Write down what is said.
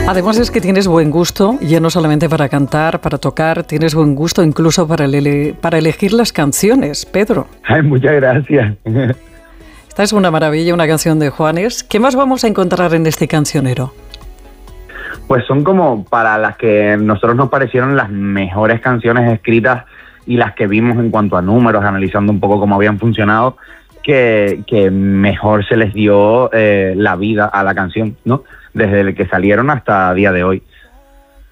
Además es que tienes buen gusto, ya no solamente para cantar, para tocar, tienes buen gusto incluso para elegir las canciones, Pedro. Ay, muchas gracias. Esta es una maravilla, una canción de Juanes. ¿Qué más vamos a encontrar en este cancionero? Pues son como para las que nosotros nos parecieron las mejores canciones escritas y las que vimos en cuanto a números, analizando un poco cómo habían funcionado, que mejor se les dio la vida a la canción, ¿no? Desde el que salieron hasta el día de hoy.